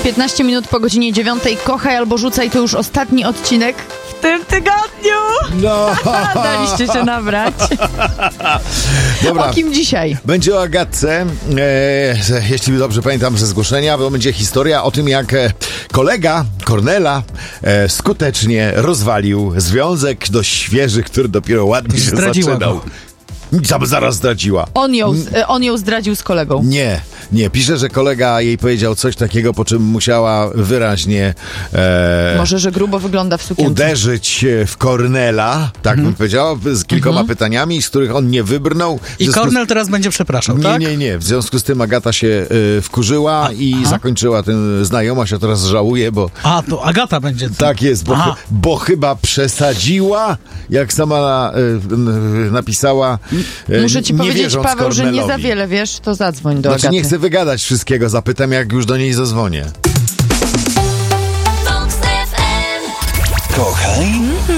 15 minut po godzinie 9. Kochaj albo rzucaj, to już ostatni odcinek w tym tygodniu. No. Daliście się nabrać. Dobra. O kim dzisiaj? Będzie o Agatce. Jeśli dobrze pamiętam ze zgłoszenia, to będzie historia o tym, jak kolega Kornela skutecznie rozwalił związek dość świeży, który dopiero ładnie się zaczynał. Zaraz zdradziła. On ją zdradził z kolegą. Nie. Pisze, że kolega jej powiedział coś takiego, po czym musiała wyraźnie Może, że grubo wygląda w sukience. uderzyć w Kornela, tak bym powiedział, z kilkoma pytaniami, z których on nie wybrnął. I Kornel teraz będzie przepraszał, tak? Nie. W związku z tym Agata się wkurzyła i zakończyła tę znajomość, a teraz żałuje, bo... To Agata będzie. Tak jest, bo chyba przesadziła, jak sama napisała. Muszę ci nie powiedzieć, wierząc Paweł, że nie za Kornelowi. wiele wiesz, to zadzwoń do Znaczy Agaty. nie chcę wygadać wszystkiego, zapytam, jak już do niej zadzwonię. Kochaj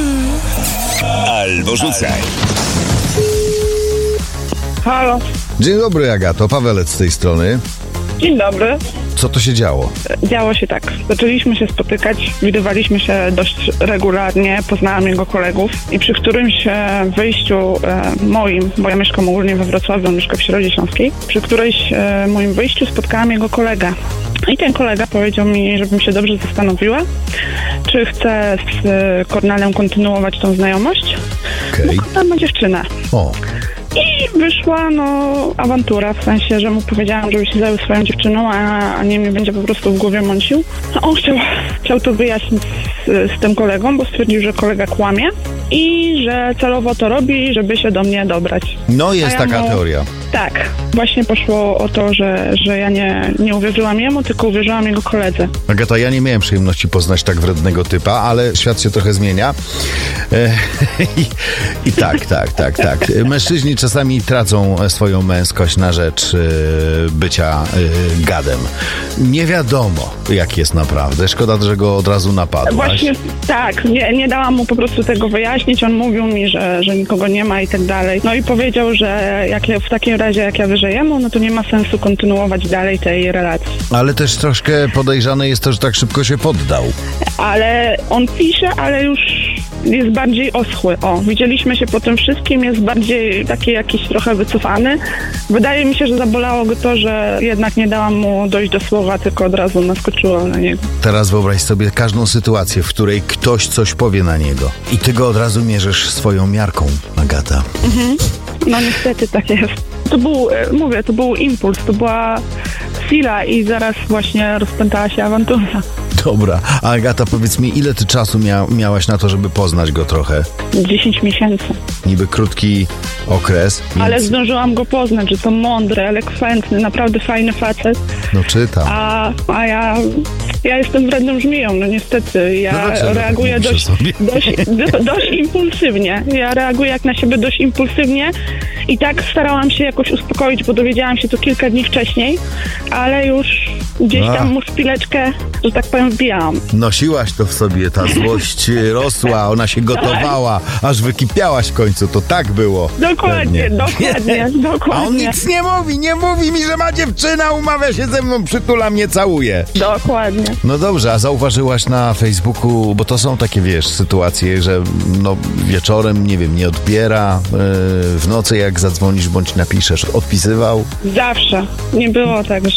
albo rzucaj. Halo, Dzień dobry, Agato, Pawelec z tej strony. dzień dobry. Co to się działo? Działo się tak. Zaczęliśmy się spotykać, widywaliśmy się dość regularnie, poznałam jego kolegów i przy którymś wyjściu moim, bo ja mieszkam ogólnie we Wrocławiu, on mieszka w Środzie Śląskiej, przy którejś moim wyjściu spotkałam jego kolegę. I ten kolega powiedział mi, żebym się dobrze zastanowiła, czy chcę z Kornelem kontynuować tą znajomość. Okej. Kornel ma dziewczynę. O, I wyszła, awantura, w sensie, że mu powiedziałam, żeby się zajął swoją dziewczyną, a nie mnie będzie po prostu w głowie mącił. A on chciał to wyjaśnić z tym kolegą, bo stwierdził, że kolega kłamie i że celowo to robi, żeby się do mnie dobrać. no jest A ja taka mu- teoria. Tak, właśnie poszło o to, że ja nie uwierzyłam jemu, tylko uwierzyłam jego koledze. Agata, ja nie miałem przyjemności poznać tak wrednego typa, ale świat się trochę zmienia. I tak. Mężczyźni czasami tracą swoją męskość na rzecz bycia gadem. Nie wiadomo, jak jest naprawdę. Szkoda, że go od razu napadłaś. Właśnie tak, nie dałam mu po prostu tego wyjaśnić. On mówił mi, że nikogo nie ma i tak dalej. No i powiedział, że w takim razie jak ja wierzę jemu, no to nie ma sensu kontynuować dalej tej relacji. Ale też troszkę podejrzane jest to, że tak szybko się poddał. Ale on pisze, ale już jest bardziej oschły. Widzieliśmy się po tym wszystkim, jest bardziej taki jakiś trochę wycofany. Wydaje mi się, że zabolało go to, że jednak nie dałam mu dojść do słowa, tylko od razu naskoczyłam na niego. Teraz wyobraź sobie każdą sytuację, w której ktoś coś powie na niego. I ty go od razu mierzysz swoją miarką, Agata. No niestety tak jest. To był impuls, to była chwila i zaraz właśnie rozpętała się awantura. Dobra, a Agata, powiedz mi, ile ty czasu miałaś na to, żeby poznać go trochę? 10 miesięcy. Niby krótki okres, więc... Ale zdążyłam go poznać, że to mądry, elekwentny, naprawdę fajny facet. No czytam. A ja jestem wredną żmiją, no niestety. Ja dlaczego reaguję tak mówisz dość impulsywnie. Ja reaguję jak na siebie dość impulsywnie i tak starałam się jakoś uspokoić, bo dowiedziałam się to kilka dni wcześniej, ale już gdzieś tam mu szpileczkę, że tak powiem, wbijałam. Nosiłaś to w sobie, ta złość rosła, ona się gotowała, aż wykipiałaś w końcu, to tak było. Dokładnie. A on nic nie mówi mi, że ma dziewczyna, umawia się ze mną, przytula mnie, całuje. Dokładnie. No dobrze, a zauważyłaś na Facebooku, bo to są takie, wiesz, sytuacje, że wieczorem, nie wiem, nie odbiera, w nocy jak zadzwonisz bądź napiszesz, odpisywał? Zawsze. Nie było tak, że